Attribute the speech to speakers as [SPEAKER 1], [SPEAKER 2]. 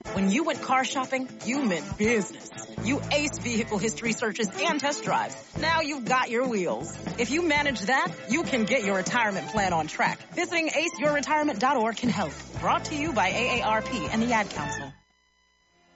[SPEAKER 1] When you went car shopping, you meant business. You aced vehicle history searches and test drives. Now you've got your wheels. If you manage that, you can get your retirement plan on track. Visiting aceyourretirement.org can help. Brought to you by AARP and the Ad Council.